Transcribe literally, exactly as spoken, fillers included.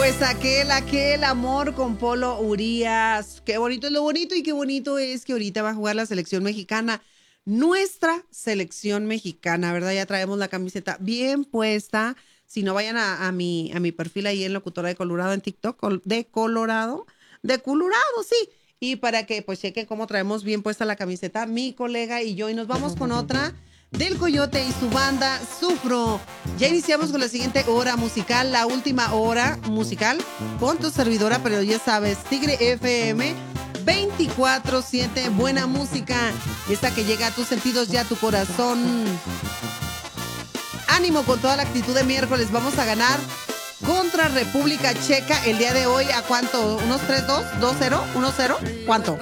Pues aquel, aquel amor con Polo Urías. Qué bonito es lo bonito y qué bonito es que ahorita va a jugar la selección mexicana. Nuestra selección mexicana, ¿verdad? Ya traemos la camiseta bien puesta. Si no, vayan a, a, mi, a mi perfil ahí en Locutora de Colorado en TikTok, de Colorado, de Colorado, sí. Y para que pues chequen cómo traemos bien puesta la camiseta, mi colega y yo. Y nos vamos con otra del Coyote y su banda Sufro. Ya iniciamos con la siguiente hora musical, la última hora musical con tu servidora, pero ya sabes, Tigre F M veinticuatro siete, buena música, esta que llega a tus sentidos y a tu corazón. Ánimo con toda la actitud de miércoles, vamos a ganar contra República Checa el día de hoy. ¿A cuánto? ¿Unos tres dos? ¿dos cero? ¿uno cero? ¿Cuánto?